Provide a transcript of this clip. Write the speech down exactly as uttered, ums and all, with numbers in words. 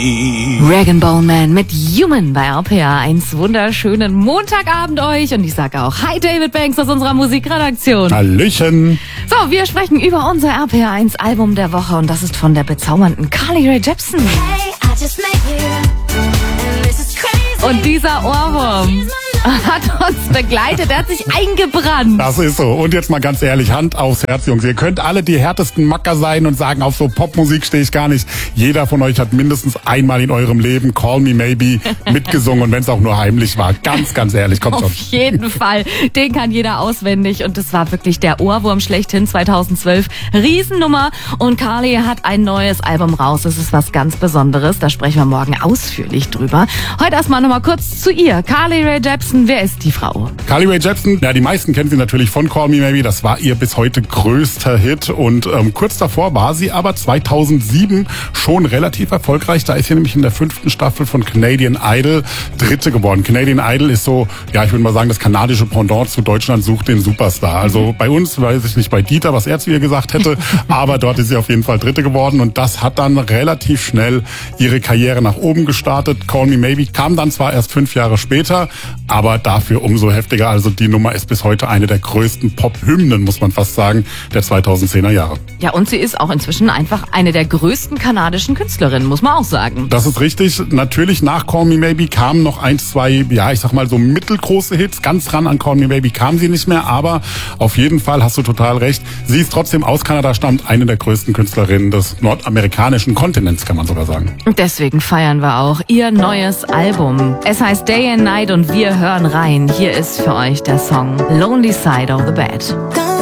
Rag and Bone Man mit Human bei R P R eins. Wunderschönen Montagabend euch. Und ich sage auch Hi David Banks aus unserer Musikredaktion. Hallöchen. So, wir sprechen über unser R P R eins Album der Woche und das ist von der bezaubernden Carly Rae Jepsen. Hey, I just met you, and this is crazy. Und dieser Ohrwurm hat uns begleitet, er hat sich eingebrannt. Das ist so. Und jetzt mal ganz ehrlich, Hand aufs Herz, Jungs. Ihr könnt alle die härtesten Macker sein und sagen, auf so Popmusik stehe ich gar nicht. Jeder von euch hat mindestens einmal in eurem Leben Call Me Maybe mitgesungen. Und wenn es auch nur heimlich war. Ganz, ganz ehrlich, kommt schon. Auf jeden Fall. Den kann jeder auswendig. Und das war wirklich der Ohrwurm schlechthin zweitausendzwölf. Riesennummer. Und Carly hat ein neues Album raus. Das ist was ganz Besonderes. Da sprechen wir morgen ausführlich drüber. Heute erstmal nochmal kurz zu ihr. Carly Rae Jepsen. Wer ist die Frau? Carly Rae Jepsen, ja, die meisten kennen sie natürlich von Call Me Maybe. Das war ihr bis heute größter Hit. Und ähm, kurz davor war sie aber zweitausendsieben schon relativ erfolgreich. Da ist sie nämlich in der fünften Staffel von Canadian Idol Dritte geworden. Canadian Idol ist so, ja, ich würde mal sagen, das kanadische Pendant zu Deutschland sucht den Superstar. Also bei uns, weiß ich nicht, bei Dieter, was er zu ihr gesagt hätte, aber dort ist sie auf jeden Fall Dritte geworden. Und das hat dann relativ schnell ihre Karriere nach oben gestartet. Call Me Maybe kam dann zwar erst fünf Jahre später, aber dafür umso heftiger. Also die Nummer ist bis heute eine der größten Pop-Hymnen, muss man fast sagen, der zweitausendzehner Jahre. Ja, und sie ist auch inzwischen einfach eine der größten kanadischen Künstlerinnen, muss man auch sagen. Das ist richtig. Natürlich nach Call Me Maybe kamen noch ein, zwei, ja, ich sag mal so mittelgroße Hits. Ganz ran an Call Me Maybe kam sie nicht mehr, aber auf jeden Fall hast du total recht. Sie ist trotzdem aus Kanada, stammt eine der größten Künstlerinnen des nordamerikanischen Kontinents, kann man sogar sagen. Und deswegen feiern wir auch ihr neues Album. Es heißt Day and Night und wir hören rein. Hier ist für euch der Song Lonely Side of the Bed.